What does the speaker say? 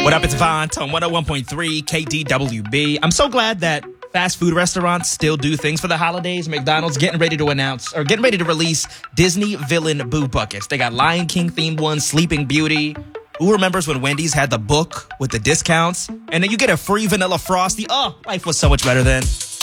What up, it's Vaunt on 101.3 KDWB. I'm so glad that fast food restaurants still do things for the holidays. McDonald's getting ready to release Disney villain boo buckets. They got Lion King themed ones, Sleeping Beauty. Who remembers when Wendy's had the book with the discounts? And then you get a free vanilla Frosty. Oh, life was so much better then.